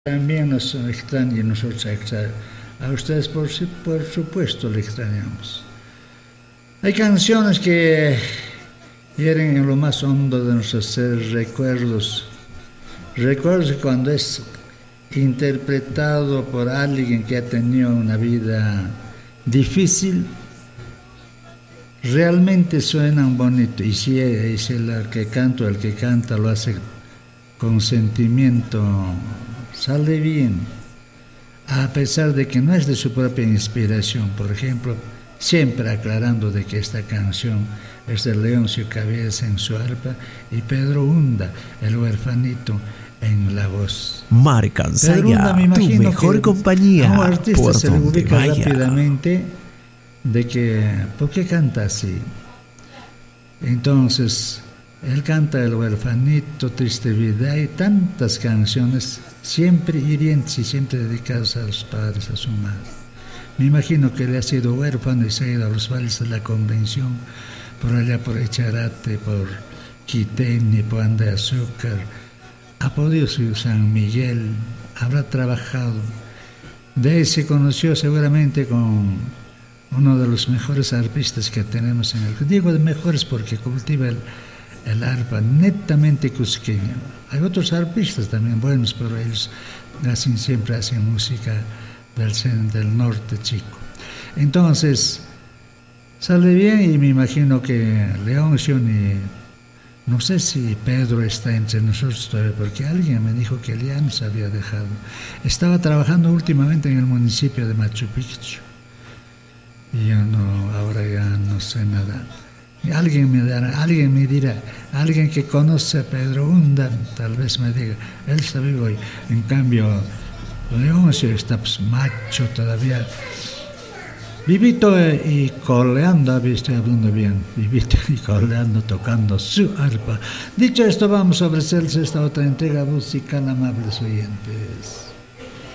también nos extraña y nosotros a ustedes por supuesto le extrañamos. Hay canciones que hieren en lo más hondo de nuestros seres, recuerdos que cuando es interpretado por alguien que ha tenido una vida difícil, realmente suenan bonito. Y si el que canta lo hace con sentimiento, sale bien, a pesar de que no es de su propia inspiración. Por ejemplo, siempre aclarando de que esta canción es de Leoncio Cabeza en su arpa y Pedro Unda, el huerfanito, en la voz. Marcansaya, tu mejor compañía. A un artista por se le donde ubica vaya. rápidamente de que, ¿por qué canta así? Entonces, él canta El huerfanito, Triste vida y tantas canciones, siempre hirientes y siempre dedicadas a los padres, a su madre. Me imagino que él ha sido huérfano y se ha ido a los valles de la Convención, por allá por Echarate, por Quiteñi, por Ande de Azúcar. Ha podido ir a San Miguel, habrá trabajado. De ahí se conoció seguramente con uno de los mejores arpistas que tenemos en el... Digo de mejores porque cultiva el arpa netamente cusqueño. Hay otros arpistas también buenos, pero ellos siempre hacen música del norte chico. Entonces, sale bien y me imagino que Leoncio no sé si Pedro está entre nosotros todavía, porque alguien me dijo que él ya nos había dejado. Estaba trabajando últimamente en el municipio de Machu Picchu. Y yo ahora ya no sé nada. Alguien me dirá, alguien que conoce a Pedro Unda, tal vez me diga, él está vivo hoy. En cambio, Leoncio está macho todavía. Vivito y coleando, estoy hablando bien, vivito y coleando, tocando su arpa. Dicho esto, vamos a ofrecerles esta otra entrega musical, amables oyentes.